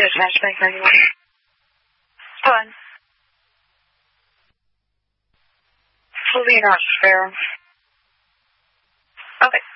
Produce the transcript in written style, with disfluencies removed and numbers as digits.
Hatchback 91. Go on. Fluvian Arch Sparrow. Okay.